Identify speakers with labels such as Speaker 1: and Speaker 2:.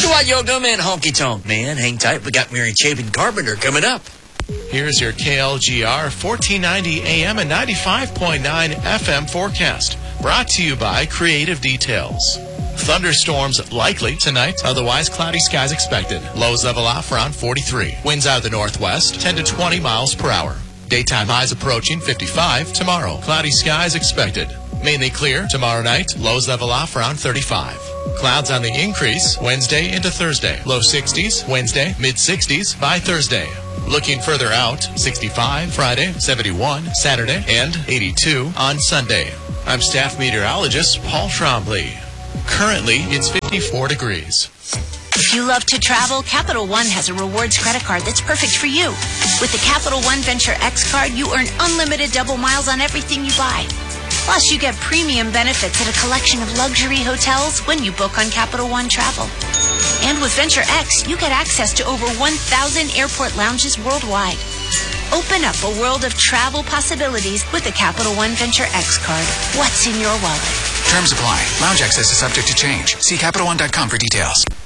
Speaker 1: what, Yoga Man, honky tonk man. Hang tight, we got Mary Chapin Carpenter coming up.
Speaker 2: Here's your KLGR 1490 AM and 95.9 FM forecast. Brought to you by Creative Details. Thunderstorms likely tonight, otherwise cloudy skies expected. Lows level off around 43. Winds out of the northwest, 10 to 20 miles per hour. Daytime highs approaching 55 tomorrow. Cloudy skies expected. Mainly clear tomorrow night, lows level off around 35. Clouds on the increase Wednesday into Thursday. Low 60s Wednesday, mid 60s by Thursday. Looking further out, 65 Friday, 71 Saturday, and 82 on Sunday. I'm staff meteorologist Paul Trombley. Currently, it's 54 degrees.
Speaker 3: If you love to travel, Capital One has a rewards credit card that's perfect for you. With the Capital One Venture X card, you earn unlimited double miles on everything you buy. Plus, you get premium benefits at a collection of luxury hotels when you book on Capital One Travel. And with Venture X, you get access to over 1,000 airport lounges worldwide. Open up a world of travel possibilities with the Capital One Venture X card. What's in your wallet?
Speaker 4: Terms apply. Lounge access is subject to change. See CapitalOne.com for details.